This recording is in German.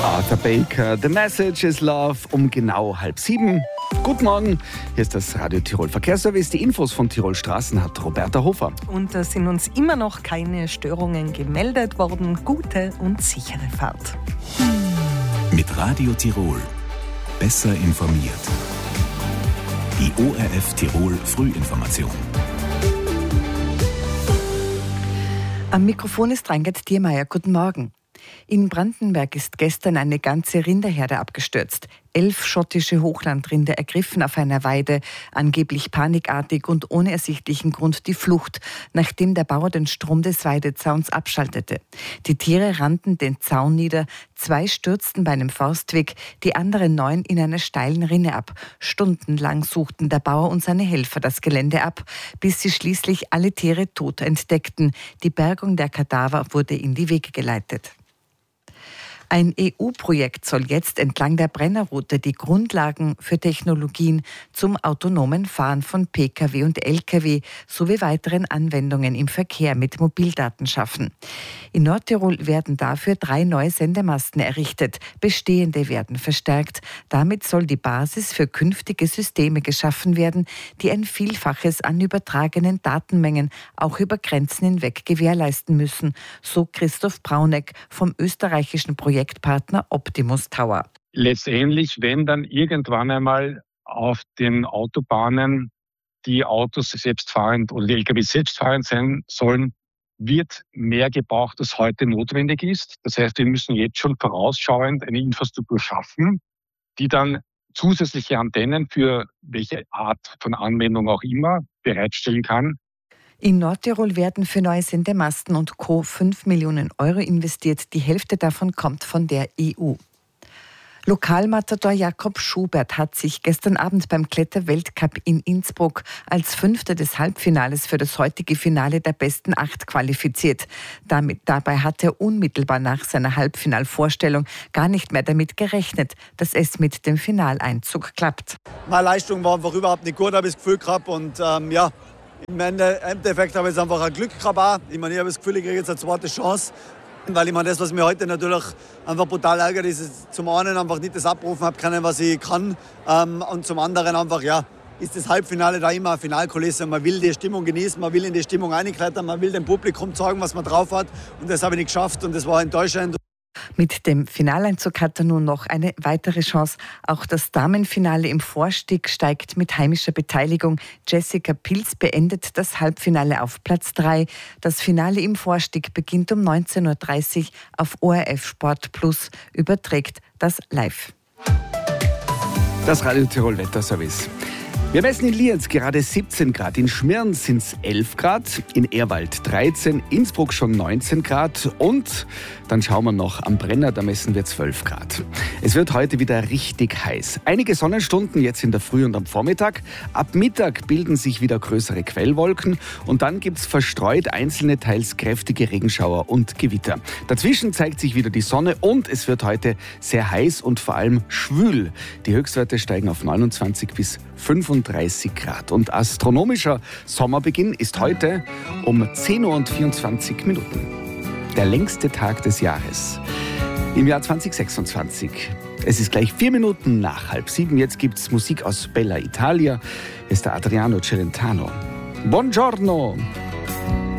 Arthur Baker, The Message is Love, um genau 6:30. Guten Morgen, hier ist das Radio Tirol Verkehrsservice. Die Infos von Tirol Straßen hat Roberta Hofer. Und da sind uns immer noch keine Störungen gemeldet worden. Gute und sichere Fahrt. Mit Radio Tirol. Besser informiert. Die ORF Tirol Frühinformation. Am Mikrofon ist Rangert Diermeier. Guten Morgen. In Brandenberg ist gestern eine ganze Rinderherde abgestürzt. 11 schottische Hochlandrinder ergriffen auf einer Weide, angeblich panikartig und ohne ersichtlichen Grund die Flucht, nachdem der Bauer den Strom des Weidezauns abschaltete. Die Tiere rannten den Zaun nieder, 2 stürzten bei einem Forstweg, die anderen 9 in einer steilen Rinne ab. Stundenlang suchten der Bauer und seine Helfer das Gelände ab, bis sie schließlich alle Tiere tot entdeckten. Die Bergung der Kadaver wurde in die Wege geleitet. Ein EU-Projekt soll jetzt entlang der Brennerroute die Grundlagen für Technologien zum autonomen Fahren von Pkw und Lkw sowie weiteren Anwendungen im Verkehr mit Mobildaten schaffen. In Nordtirol werden dafür 3 neue Sendemasten errichtet. Bestehende werden verstärkt. Damit soll die Basis für künftige Systeme geschaffen werden, die ein Vielfaches an übertragenen Datenmengen auch über Grenzen hinweg gewährleisten müssen, so Christoph Brauneck vom österreichischen Projektpartner Optimus Tower. Letztendlich, wenn dann irgendwann einmal auf den Autobahnen die Autos selbstfahrend oder die Lkw selbstfahrend sein sollen, wird mehr gebraucht, als heute notwendig ist. Das heißt, wir müssen jetzt schon vorausschauend eine Infrastruktur schaffen, die dann zusätzliche Antennen für welche Art von Anwendung auch immer bereitstellen kann. In Nordtirol werden für neue Sendemasten und Co. 5 Millionen Euro investiert. Die Hälfte davon kommt von der EU. Lokalmatador Jakob Schubert hat sich gestern Abend beim Kletterweltcup in Innsbruck als Fünfter des Halbfinales für das heutige Finale der besten 8 qualifiziert. Dabei hat er unmittelbar nach seiner Halbfinalvorstellung gar nicht mehr damit gerechnet, dass es mit dem Finaleinzug klappt. Meine Leistung war einfach überhaupt nicht gut, habe ich das Gefühl gehabt. Und im Endeffekt habe ich jetzt einfach ein Glück gehabt. Ich habe das Gefühl, ich kriege jetzt eine zweite Chance. Weil das, was mir heute natürlich einfach brutal ärgert, ist zum einen einfach nicht das abrufen habe können, was ich kann. Und zum anderen einfach, ist das Halbfinale da immer eine Finalkulisse. Man will die Stimmung genießen, man will in die Stimmung reinklettern, man will dem Publikum zeigen, was man drauf hat. Und das habe ich nicht geschafft und das war enttäuschend. Mit dem Finaleinzug hat er nun noch eine weitere Chance. Auch das Damenfinale im Vorstieg steigt mit heimischer Beteiligung. Jessica Pilz beendet das Halbfinale auf Platz 3. Das Finale im Vorstieg beginnt um 19.30 Uhr auf ORF Sport Plus, überträgt das live. Das Radio Tirol Wetterservice. Wir messen in Lienz gerade 17 Grad, in Schmirn sind es 11 Grad, in Ehrwald 13, Innsbruck schon 19 Grad und dann schauen wir noch am Brenner, da messen wir 12 Grad. Es wird heute wieder richtig heiß. Einige Sonnenstunden jetzt in der Früh und am Vormittag. Ab Mittag bilden sich wieder größere Quellwolken und dann gibt es verstreut einzelne, teils kräftige Regenschauer und Gewitter. Dazwischen zeigt sich wieder die Sonne und es wird heute sehr heiß und vor allem schwül. Die Höchstwerte steigen auf 29 bis 35 Grad. Und astronomischer Sommerbeginn ist heute um 10:24 Uhr. Der längste Tag des Jahres im Jahr 2026. Es ist gleich 4 Minuten nach 6:30. Jetzt gibt es Musik aus Bella Italia. Hier ist der Adriano Celentano. Buongiorno!